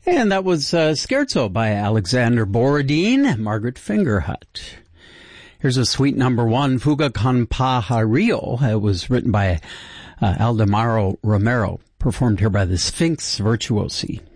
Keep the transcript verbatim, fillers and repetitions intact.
And that was uh, Scherzo by Alexander Borodin, Margaret Fingerhut. Here's a sweet number one, Fuga con Pajarillo. It was written by uh, Aldemaro Romero, performed here by the Sphinx Virtuosi.